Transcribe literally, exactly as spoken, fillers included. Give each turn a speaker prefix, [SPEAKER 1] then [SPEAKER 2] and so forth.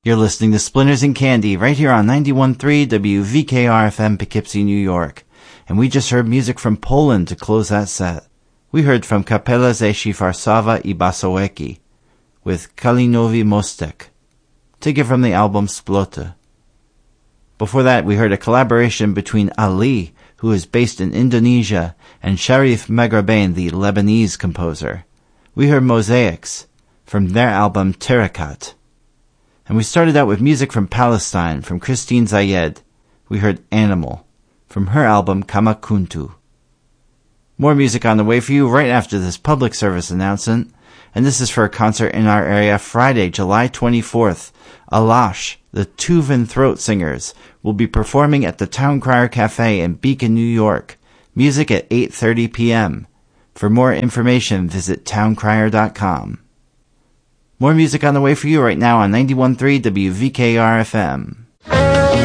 [SPEAKER 1] You're listening to Splinters and Candy right here on ninety-one point three W V K R F M Poughkeepsie, New York. And we just heard music from Poland to close that set. We heard from Kapela Zeshi Warszawa I Basołeki with Kalinowy Mostek, taken from the album Sploty. Before that, we heard a collaboration between Ali, who is based in Indonesia, and Sharif Megrabain, the Lebanese composer. We heard Mosaics from their album Tirakat. And we started out with music from Palestine, from Christine Zayed. We heard Animal from her album Kamakuntu. More music on the way for you right after this public service announcement, and this is for a concert in our area Friday, July twenty-fourth. Alash, the Tuvan Throat Singers, will be performing at the Town Crier Cafe in Beacon, New York. Music at eight thirty p.m. For more information, visit town crier dot com. More music on the way for you right now on ninety-one point three W V K R F M.